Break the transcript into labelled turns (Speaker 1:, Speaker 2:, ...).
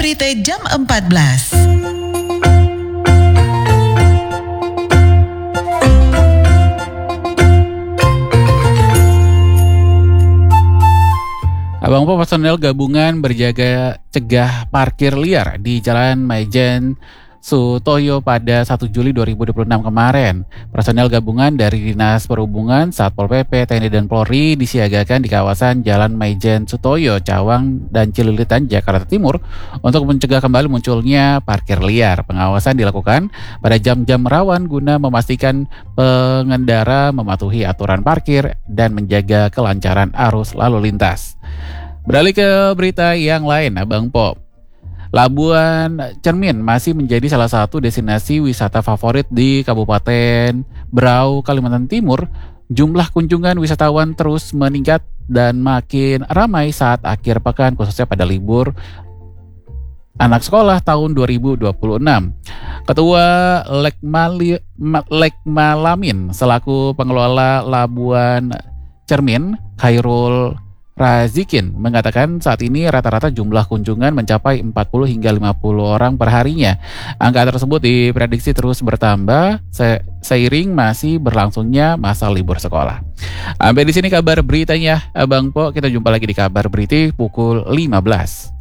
Speaker 1: berita jam 14.
Speaker 2: Abang Po, personel gabungan berjaga cegah parkir liar di Jalan Maijen Sutoyo pada 1 Juli 2026 kemarin. Personel gabungan dari Dinas Perhubungan, Satpol PP, TNI dan Polri disiagakan di kawasan Jalan Maijen Sutoyo, Cawang dan Cililitan, Jakarta Timur untuk mencegah kembali munculnya parkir liar. Pengawasan dilakukan pada jam-jam rawan guna memastikan pengendara mematuhi aturan parkir dan menjaga kelancaran arus lalu lintas. Beralih ke berita yang lain, Abang Po. Labuan Cermin masih menjadi salah satu destinasi wisata favorit di Kabupaten Berau, Kalimantan Timur. Jumlah kunjungan wisatawan terus meningkat dan makin ramai saat akhir pekan, khususnya pada libur anak sekolah tahun 2026. Ketua Lekmalamin selaku pengelola Labuan Cermin, Khairul Razikin, mengatakan saat ini rata-rata jumlah kunjungan mencapai 40 hingga 50 orang per harinya. Angka tersebut diprediksi terus bertambah seiring masih berlangsungnya masa libur sekolah. Sampai di sini kabar beritanya, Abang Po. Kita jumpa lagi di kabar berita pukul 15.